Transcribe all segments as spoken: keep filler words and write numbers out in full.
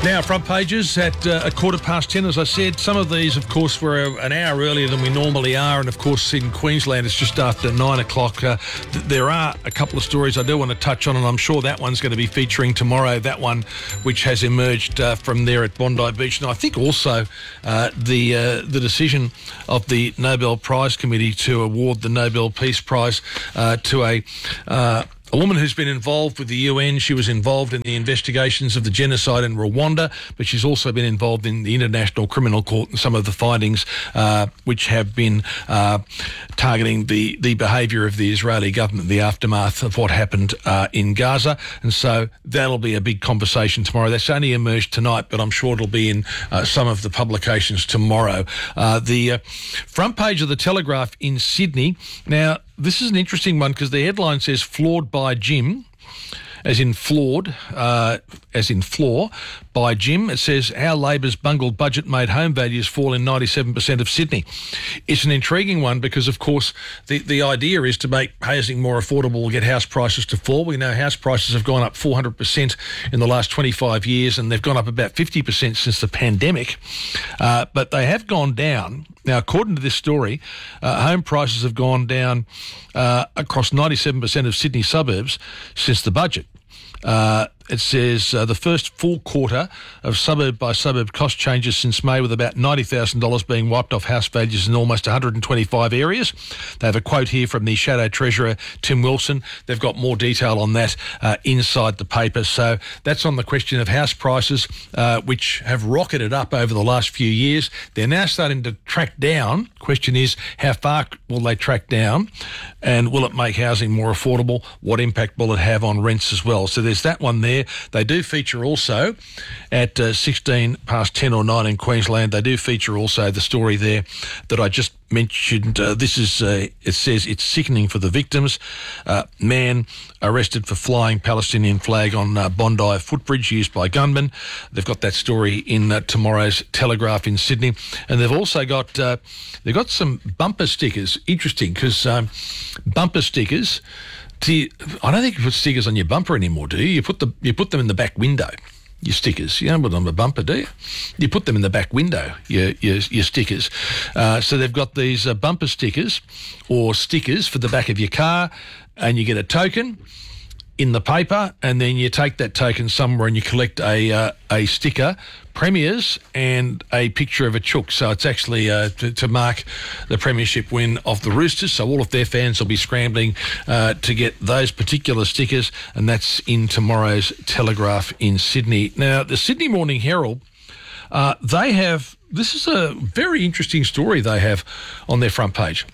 Now, front pages at uh, a quarter past ten, as I said. Some of these, of course, were an hour earlier than we normally are. And, of course, in Queensland, it's just after nine o'clock. Uh, th- there are a couple of stories I do want to touch on, and I'm sure that one's going to be featuring tomorrow, that one which has emerged uh, from there at Bondi Beach. And I think also uh, the uh, the decision of the Nobel Prize Committee to award the Nobel Peace Prize uh, to a... Uh, A woman who's been involved with the U N. She was involved in the investigations of the genocide in Rwanda, but she's also been involved in the International Criminal Court and some of the findings uh, which have been uh, targeting the, the behaviour of the Israeli government, the aftermath of what happened uh, in Gaza. And so that'll be a big conversation tomorrow. That's only emerged tonight, but I'm sure it'll be in uh, some of the publications tomorrow. Uh, the uh, front page of the Telegraph in Sydney. Now, this is an interesting one because the headline says flawed by Jim, as in flawed, uh, as in floor, by Jim. It says how Labor's bungled budget made home values fall in ninety-seven percent of Sydney. It's an intriguing one because, of course, the, the idea is to make housing more affordable, get house prices to fall. We know house prices have gone up four hundred percent in the last twenty-five years, and they've gone up about fifty percent since the pandemic. Uh, but they have gone down. Now, according to this story, uh, home prices have gone down uh, across ninety-seven percent of Sydney suburbs since the budget. Uh, it says uh, the first full quarter of suburb-by-suburb cost changes since May, with about ninety thousand dollars being wiped off house values in almost one hundred twenty-five areas. They have a quote here from the Shadow Treasurer, Tim Wilson. They've got more detail on that uh, inside the paper. So that's on the question of house prices, uh, which have rocketed up over the last few years. They're now starting to track down. Question is, how far will they track down? And will it make housing more affordable? What impact will it have on rents as well? So there's that one there. They do feature also at uh, sixteen past ten or nine in Queensland. They do feature also the story there that I just mentioned. Uh, this is, uh, it says it's sickening for the victims. Uh, man arrested for flying Palestinian flag on uh, Bondi footbridge used by gunmen. They've got that story in uh, tomorrow's Telegraph in Sydney. And they've also got, uh, they've got some bumper stickers. Interesting, because um, bumper stickers... You, I don't think you put stickers on your bumper anymore, do you? You put the you put them in the back window, your stickers. You don't put them on the bumper, do you? You put them in the back window, your your, your stickers. Uh, so they've got these uh, bumper stickers or stickers for the back of your car, and you get a token in the paper, and then you take that token somewhere and you collect a uh, a sticker, Premiers, and a picture of a chook. So it's actually uh, to, to mark the premiership win of the Roosters. So all of their fans will be scrambling uh, to get those particular stickers, and that's in tomorrow's Telegraph in Sydney. Now, the Sydney Morning Herald, uh, they have, this is a very interesting story they have on their front page,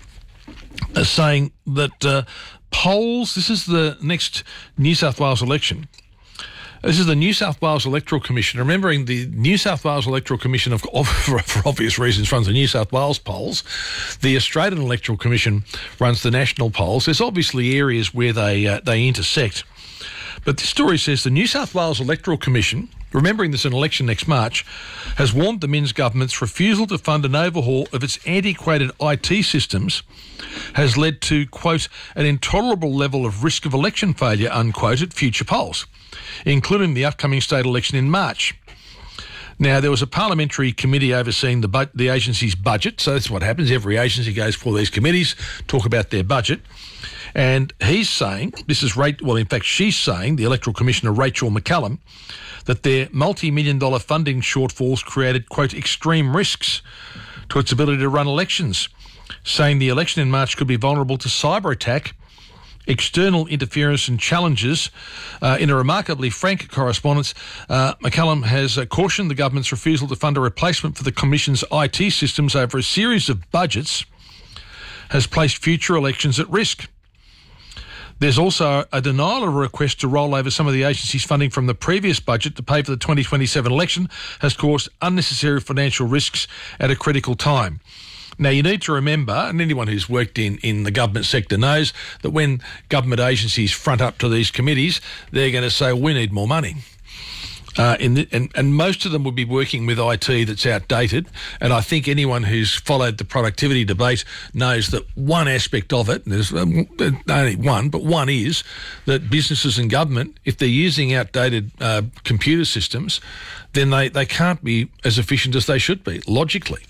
uh, saying that uh, polls, this is the next New South Wales election. This is the New South Wales Electoral Commission. Remembering the New South Wales Electoral Commission, of, of, for obvious reasons, runs the New South Wales polls. The Australian Electoral Commission runs the national polls. There's obviously areas where they uh, they intersect. But this story says the New South Wales Electoral Commission, remembering there's an election next March, has warned the Minns government's refusal to fund an overhaul of its antiquated I T systems has led to, quote, an intolerable level of risk of election failure, unquote, at future polls, including the upcoming state election in March. Now, there was a parliamentary committee overseeing the bu- the agency's budget, so that's what happens. Every agency goes for these committees, talk about their budget. And he's saying, this is, Ra- well, in fact, she's saying, the Electoral Commissioner Rachel McCallum, that their multi-million dollar funding shortfalls created, quote, extreme risks to its ability to run elections, saying the election in March could be vulnerable to cyber attack, external interference and challenges. Uh, in a remarkably frank correspondence, uh, McCallum has uh, cautioned the government's refusal to fund a replacement for the Commission's I T systems over a series of budgets has placed future elections at risk. There's also a denial of a request to roll over some of the agency's funding from the previous budget to pay for the twenty twenty-seven election has caused unnecessary financial risks at a critical time. Now, you need to remember, and anyone who's worked in, in the government sector knows, that when government agencies front up to these committees, they're going to say, we need more money. Uh, in the, and, and most of them would be working with I T that's outdated. And I think anyone who's followed the productivity debate knows that one aspect of it, and there's um, only one, but one is that businesses and government, if they're using outdated uh, computer systems, then they, they can't be as efficient as they should be, logically.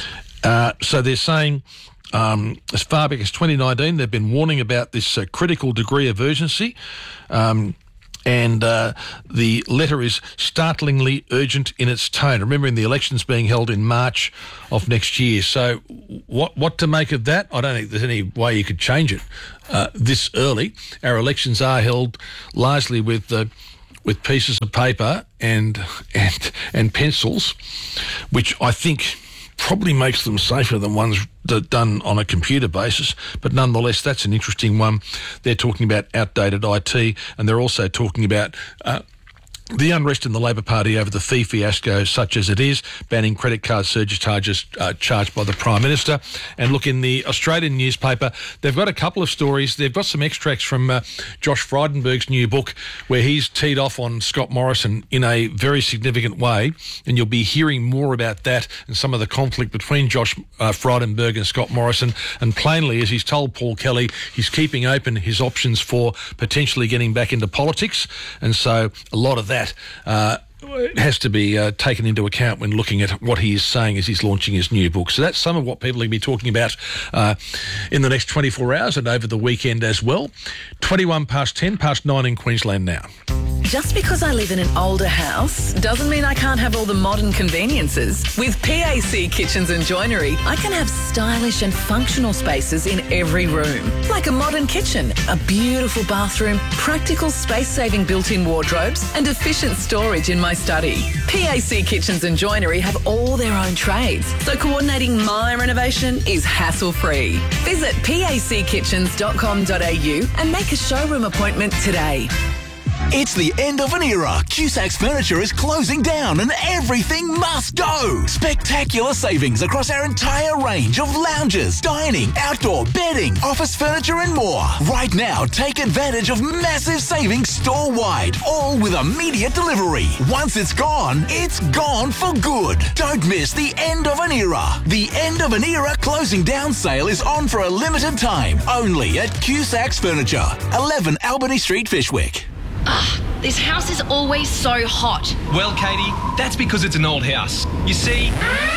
Uh, so they're saying um, as far back as twenty nineteen, they've been warning about this uh, critical degree of urgency. Um, And uh, the letter is startlingly urgent in its tone, remembering the election's being held in March of next year. So what what to make of that? I don't think there's any way you could change it uh, this early. Our elections are held largely with uh, with pieces of paper and and and pencils, which I think probably makes them safer than ones that done on a computer basis. But nonetheless, that's an interesting one. They're talking about outdated I T, and they're also talking about uh, the unrest in the Labor Party over the fee fiasco, such as it is, banning credit card surcharges charges uh, charged by the Prime Minister. And look, in the Australian newspaper, they've got a couple of stories. They've got some extracts from uh, Josh Frydenberg's new book, where he's teed off on Scott Morrison in a very significant way. And you'll be hearing more about that and some of the conflict between Josh uh, Frydenberg and Scott Morrison. And plainly, as he's told Paul Kelly, he's keeping open his options for potentially getting back into politics. And so a lot of that uh, has to be uh, taken into account when looking at what he is saying as he's launching his new book. So that's some of what people are going to be talking about uh, in the next twenty-four hours and over the weekend as well. twenty-one past ten, past nine in Queensland now. Just because I live in an older house doesn't mean I can't have all the modern conveniences. With P A C Kitchens and Joinery, I can have stylish and functional spaces in every room. Like a modern kitchen, a beautiful bathroom, practical space-saving built-in wardrobes, and efficient storage in my study. P A C Kitchens and Joinery have all their own trades, so coordinating my renovation is hassle-free. Visit p a c kitchens dot com dot a u and make a showroom appointment today. It's the end of an era. Cusac's Furniture is closing down and everything must go. Spectacular savings across our entire range of lounges, dining, outdoor, bedding, office furniture and more. Right now, take advantage of massive savings store-wide, all with immediate delivery. Once it's gone, it's gone for good. Don't miss the end of an era. The end of an era closing down sale is on for a limited time, only at Cusac's Furniture, eleven Albany Street, Fishwick. Ugh, this house is always so hot. Well, Katie, that's because it's an old house. You see...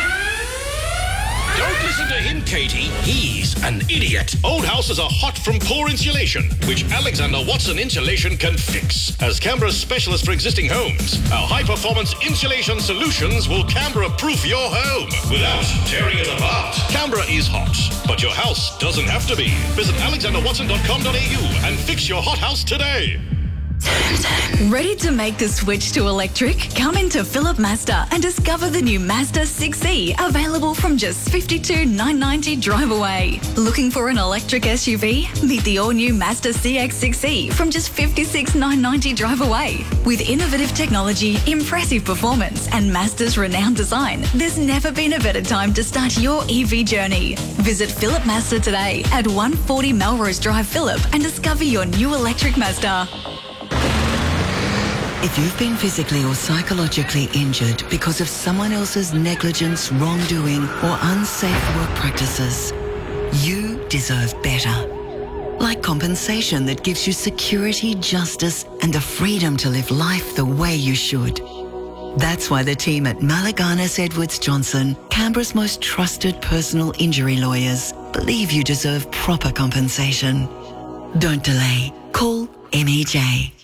Don't listen to him, Katie. He's an idiot. Old houses are hot from poor insulation, which Alexander Watson Insulation can fix. As Canberra's specialist for existing homes, our high-performance insulation solutions will Canberra-proof your home without tearing it apart. Canberra is hot, but your house doesn't have to be. Visit alexander watson dot com dot a u and fix your hot house today. Ready to make the switch to electric? Come into Phillip Mazda and discover the new Mazda six E, available from just fifty-two thousand nine hundred ninety dollars drive away. Looking for an electric S U V? Meet the all-new Mazda C X six E from just fifty-six thousand nine hundred ninety dollars drive away. With innovative technology, impressive performance and Mazda's renowned design, there's never been a better time to start your E V journey. Visit Phillip Mazda today at one forty Melrose Drive, Phillip, and discover your new electric Mazda. If you've been physically or psychologically injured because of someone else's negligence, wrongdoing, or unsafe work practices, you deserve better. Like compensation that gives you security, justice, and the freedom to live life the way you should. That's why the team at Malaganas Edwards Johnson, Canberra's most trusted personal injury lawyers, believe you deserve proper compensation. Don't delay. Call M E J.